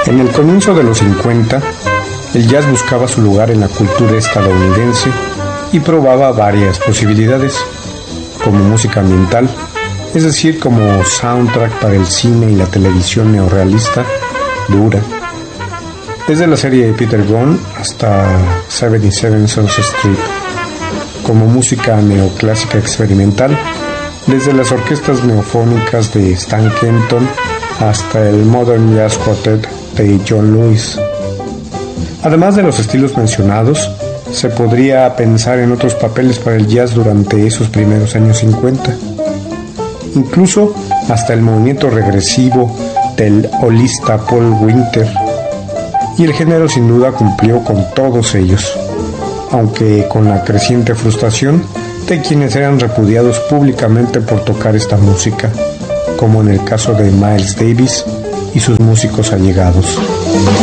En el comienzo de los 50, el jazz buscaba su lugar en la cultura estadounidense y probaba varias posibilidades, como música ambiental, es decir, como soundtrack para el cine y la televisión neorrealista dura, desde la serie de Peter Gunn hasta 77 Sunset Street, como música neoclásica experimental, desde las orquestas neofónicas de Stan Kenton hasta el Modern Jazz Quartet de John Lewis. Además de los estilos mencionados, se podría pensar en otros papeles para el jazz durante esos primeros años 50. Incluso hasta el movimiento regresivo del holista Paul Winter. Y el género sin duda cumplió con todos ellos, aunque con la creciente frustración de quienes eran repudiados públicamente por tocar esta música, como en el caso de Miles Davis y sus músicos allegados.